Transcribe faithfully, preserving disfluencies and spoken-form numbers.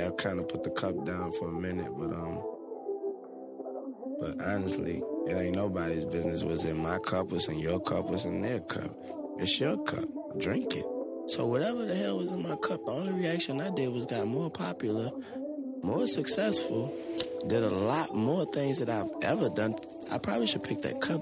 I kind of put the cup down for a minute, but um, but honestly, it ain't nobody's business what's in my cup, what's in your cup, what's in their cup. It's your cup. Drink it. So whatever the hell was in my cup, the only reaction I did was got more popular, more successful, did a lot more things that I've ever done. I probably should pick that cup